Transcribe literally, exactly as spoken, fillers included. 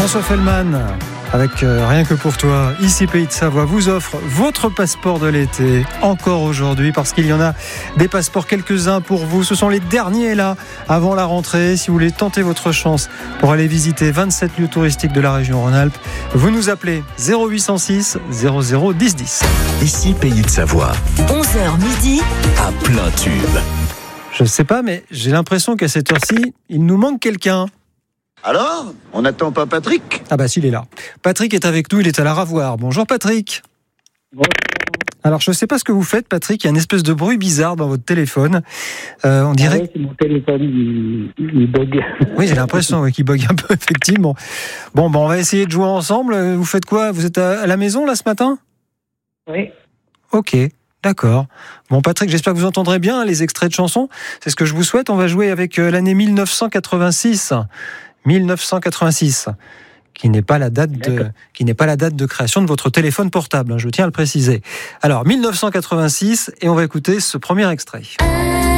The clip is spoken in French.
François Fellman, avec euh, Rien que pour toi, ici Pays de Savoie, vous offre votre passeport de l'été, encore aujourd'hui, parce qu'il y en a des passeports, quelques-uns pour vous. Ce sont les derniers là, avant la rentrée. Si vous voulez tenter votre chance pour aller visiter vingt-sept lieux touristiques de la région Rhône-Alpes, vous nous appelez zéro huit cent six zéro zéro dix dix. Ici Pays de Savoie, onze heures midi, à plein tube. Je sais pas, mais j'ai l'impression qu'à cette heure-ci, il nous manque quelqu'un. Alors, on n'attend pas Patrick ? Ah bah s'il est là. Patrick est avec nous, il est à la Ravoire. Bonjour Patrick. Bonjour. Alors je ne sais pas ce que vous faites Patrick, il y a une espèce de bruit bizarre dans votre téléphone. Euh, on dirait... Ah ouais, c'est mon téléphone, il, il bug. Oui, j'ai l'impression oui, qu'il bug un peu, effectivement. Bon, ben on va essayer de jouer ensemble. Vous faites quoi ? Vous êtes à, à la maison là ce matin ? Oui. Ok, d'accord. Bon Patrick, j'espère que vous entendrez bien les extraits de chansons. C'est ce que je vous souhaite. On va jouer avec l'année mille neuf cent quatre-vingt-six. mille neuf cent quatre-vingt-six, qui n'est pas la date de, qui n'est pas la date de création de votre téléphone portable, hein, je tiens à le préciser. Alors, mille neuf cent quatre-vingt-six, et on va écouter ce premier extrait.